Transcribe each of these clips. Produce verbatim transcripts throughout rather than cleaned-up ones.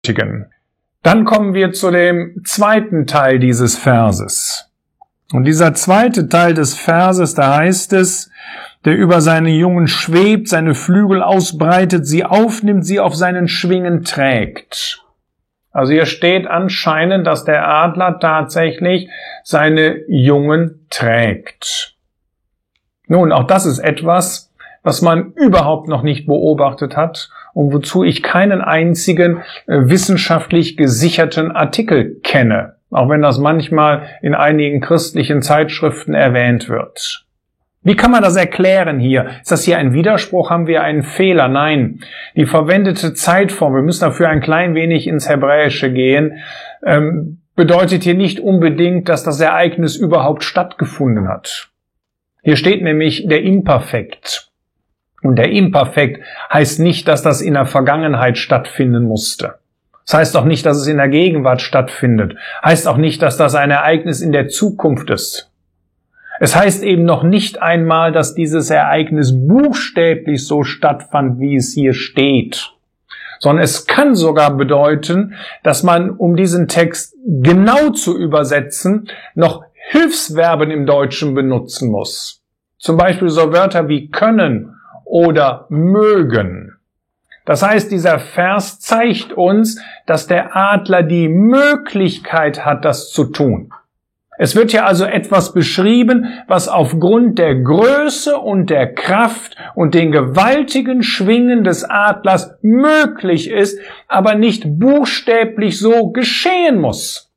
Dann kommen wir zu dem zweiten Teil dieses Verses. Und dieser zweite Teil des Verses, da heißt es, der über seine Jungen schwebt, seine Flügel ausbreitet, sie aufnimmt, sie auf seinen Schwingen trägt. Also hier steht anscheinend, dass der Adler tatsächlich seine Jungen trägt. Nun, auch das ist etwas, was man überhaupt noch nicht beobachtet hat und wozu ich keinen einzigen äh, wissenschaftlich gesicherten Artikel kenne, auch wenn das manchmal in einigen christlichen Zeitschriften erwähnt wird. Wie kann man das erklären hier? Ist das hier ein Widerspruch? Haben wir einen Fehler? Nein. Die verwendete Zeitform, wir müssen dafür ein klein wenig ins Hebräische gehen, ähm, bedeutet hier nicht unbedingt, dass das Ereignis überhaupt stattgefunden hat. Hier steht nämlich der Imperfekt. Und der Imperfekt heißt nicht, dass das in der Vergangenheit stattfinden musste. Das heißt auch nicht, dass es in der Gegenwart stattfindet. Heißt auch nicht, dass das ein Ereignis in der Zukunft ist. Es heißt eben noch nicht einmal, dass dieses Ereignis buchstäblich so stattfand, wie es hier steht. Sondern es kann sogar bedeuten, dass man, um diesen Text genau zu übersetzen, noch Hilfsverben im Deutschen benutzen muss. Zum Beispiel so Wörter wie können oder mögen. Das heißt, dieser Vers zeigt uns, dass der Adler die Möglichkeit hat, das zu tun. Es wird ja also etwas beschrieben, was aufgrund der Größe und der Kraft und den gewaltigen Schwingen des Adlers möglich ist, aber nicht buchstäblich so geschehen muss.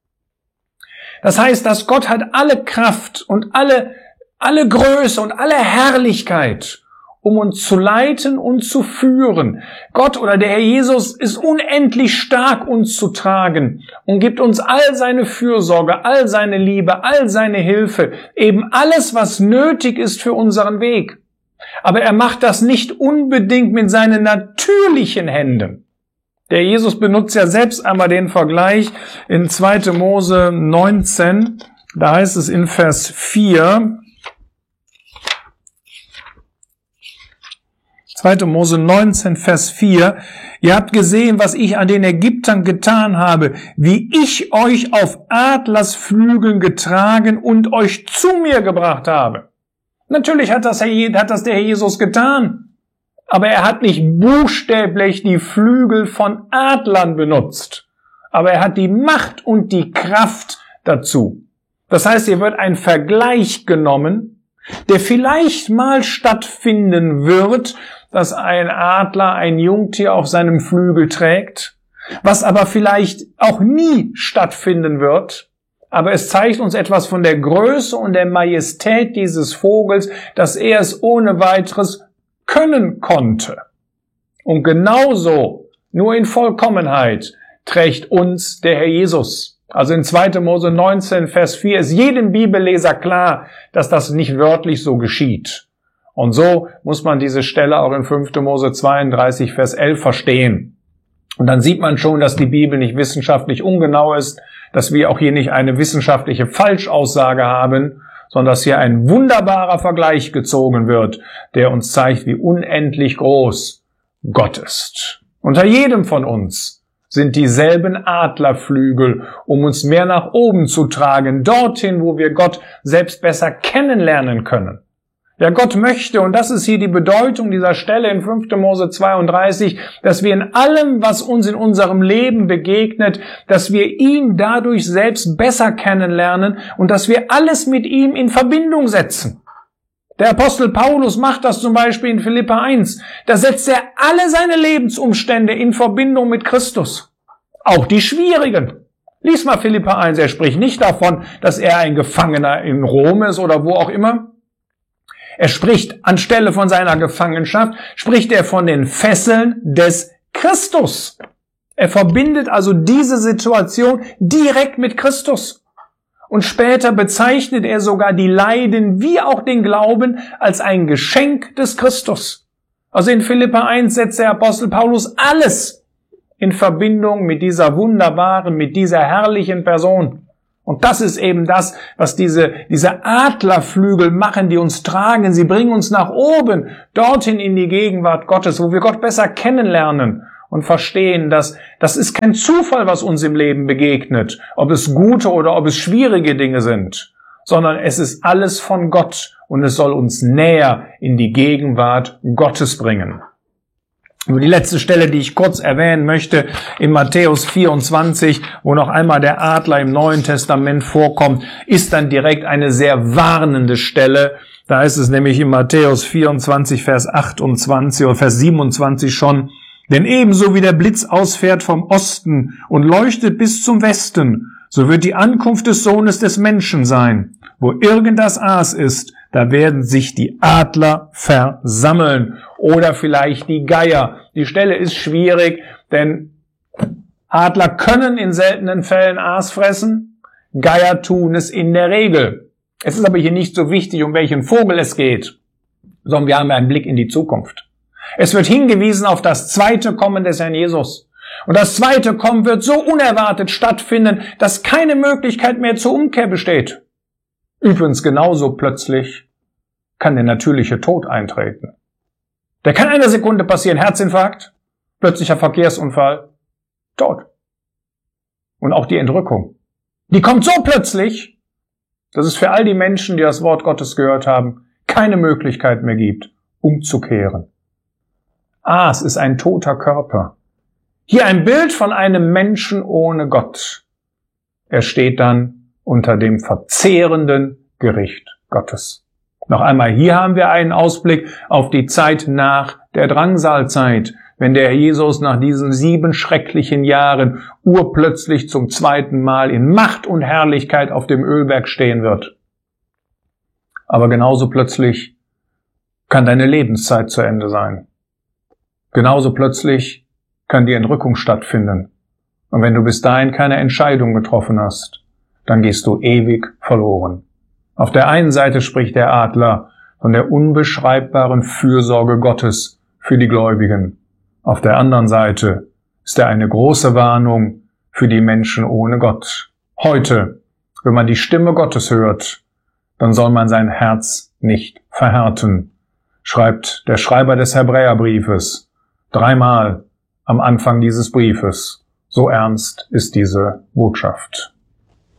Das heißt, dass Gott hat alle Kraft und alle, alle Größe und alle Herrlichkeit, um uns zu leiten und zu führen. Gott oder der Herr Jesus ist unendlich stark, uns zu tragen und gibt uns all seine Fürsorge, all seine Liebe, all seine Hilfe, eben alles, was nötig ist für unseren Weg. Aber er macht das nicht unbedingt mit seinen natürlichen Händen. Der Jesus benutzt ja selbst einmal den Vergleich in zweiter Mose neunzehn, da heißt es in Vers vier, zweiter Mose neunzehn, Vers vier. Ihr habt gesehen, was ich an den Ägyptern getan habe, wie ich euch auf Adlersflügeln getragen und euch zu mir gebracht habe. Natürlich hat das, hat das der Herr Jesus getan, aber er hat nicht buchstäblich die Flügel von Adlern benutzt, aber er hat die Macht und die Kraft dazu. Das heißt, hier wird ein Vergleich genommen, der vielleicht mal stattfinden wird, dass ein Adler ein Jungtier auf seinem Flügel trägt, was aber vielleicht auch nie stattfinden wird. Aber es zeigt uns etwas von der Größe und der Majestät dieses Vogels, dass er es ohne weiteres können konnte. Und genauso, nur in Vollkommenheit, trägt uns der Herr Jesus. Also in zweiter Mose neunzehn, Vers vier ist jedem Bibelleser klar, dass das nicht wörtlich so geschieht. Und so muss man diese Stelle auch in fünfter Mose zweiunddreißig, Vers elf verstehen. Und dann sieht man schon, dass die Bibel nicht wissenschaftlich ungenau ist, dass wir auch hier nicht eine wissenschaftliche Falschaussage haben, sondern dass hier ein wunderbarer Vergleich gezogen wird, der uns zeigt, wie unendlich groß Gott ist. Unter jedem von uns sind dieselben Adlerflügel, um uns mehr nach oben zu tragen, dorthin, wo wir Gott selbst besser kennenlernen können. Ja, Gott möchte, und das ist hier die Bedeutung dieser Stelle in fünfter Mose zweiunddreißig, dass wir in allem, was uns in unserem Leben begegnet, dass wir ihn dadurch selbst besser kennenlernen und dass wir alles mit ihm in Verbindung setzen. Der Apostel Paulus macht das zum Beispiel in Philipper eins. Da setzt er alle seine Lebensumstände in Verbindung mit Christus. Auch die schwierigen. Lies mal Philipper eins. Er spricht nicht davon, dass er ein Gefangener in Rom ist oder wo auch immer. Er spricht anstelle von seiner Gefangenschaft, spricht er von den Fesseln des Christus. Er verbindet also diese Situation direkt mit Christus. Und später bezeichnet er sogar die Leiden wie auch den Glauben als ein Geschenk des Christus. Also in Philipper eins setzt der Apostel Paulus alles in Verbindung mit dieser wunderbaren, mit dieser herrlichen Person. Und das ist eben das, was diese, diese Adlerflügel machen, die uns tragen. Sie bringen uns nach oben, dorthin in die Gegenwart Gottes, wo wir Gott besser kennenlernen und verstehen, dass das ist kein Zufall, was uns im Leben begegnet, ob es gute oder ob es schwierige Dinge sind, sondern es ist alles von Gott und es soll uns näher in die Gegenwart Gottes bringen. Nur die letzte Stelle, die ich kurz erwähnen möchte, in Matthäus vierundzwanzig, wo noch einmal der Adler im Neuen Testament vorkommt, ist dann direkt eine sehr warnende Stelle. Da ist es nämlich in Matthäus vierundzwanzig, Vers achtundzwanzig oder Vers siebenundzwanzig schon: Denn ebenso wie der Blitz ausfährt vom Osten und leuchtet bis zum Westen, so wird die Ankunft des Sohnes des Menschen sein. Wo irgend das Aas ist, da werden sich die Adler versammeln oder vielleicht die Geier. Die Stelle ist schwierig, denn Adler können in seltenen Fällen Aas fressen, Geier tun es in der Regel. Es ist aber hier nicht so wichtig, um welchen Vogel es geht, sondern wir haben einen Blick in die Zukunft. Es wird hingewiesen auf das zweite Kommen des Herrn Jesus. Und das zweite Kommen wird so unerwartet stattfinden, dass keine Möglichkeit mehr zur Umkehr besteht. Übrigens genauso plötzlich kann der natürliche Tod eintreten. Der kann in einer Sekunde passieren: Herzinfarkt, plötzlicher Verkehrsunfall, Tod. Und auch die Entrückung. Die kommt so plötzlich, dass es für all die Menschen, die das Wort Gottes gehört haben, keine Möglichkeit mehr gibt, umzukehren. Ah, es ist ein toter Körper. Hier ein Bild von einem Menschen ohne Gott. Er steht dann unter dem verzehrenden Gericht Gottes. Noch einmal, hier haben wir einen Ausblick auf die Zeit nach der Drangsalzeit, wenn der Herr Jesus nach diesen sieben schrecklichen Jahren urplötzlich zum zweiten Mal in Macht und Herrlichkeit auf dem Ölberg stehen wird. Aber genauso plötzlich kann deine Lebenszeit zu Ende sein. Genauso plötzlich kann die Entrückung stattfinden. Und wenn du bis dahin keine Entscheidung getroffen hast, dann gehst du ewig verloren. Auf der einen Seite spricht der Adler von der unbeschreibbaren Fürsorge Gottes für die Gläubigen. Auf der anderen Seite ist er eine große Warnung für die Menschen ohne Gott. Heute, wenn man die Stimme Gottes hört, dann soll man sein Herz nicht verhärten, schreibt der Schreiber des Hebräerbriefes dreimal am Anfang dieses Briefes. So ernst ist diese Botschaft.